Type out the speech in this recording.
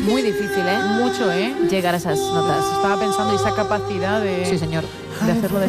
Muy difícil, ¿eh? Mucho, ¿eh? Llegar a esas notas. Estaba pensando esa capacidad de... Sí, señor. de hacerlo de